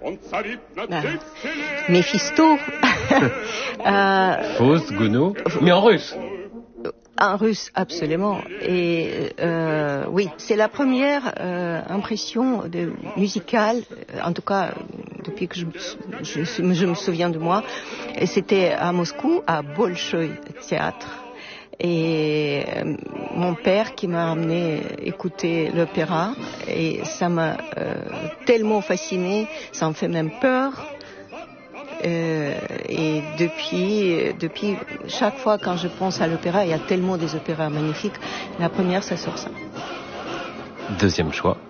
Méphisto. Faust, Gounod, mais en russe. En russe, absolument. Et oui, c'est la première impression musicale, en tout cas depuis que je me souviens de moi. Et c'était à Moscou, à Bolchoï Théâtre. Et mon père qui m'a amené écouter l'opéra, et ça m'a tellement fasciné, ça me fait même peur. Et depuis chaque fois quand je pense à l'opéra, il y a tellement des opéras magnifiques. La première, ça sort ça. Deuxième choix.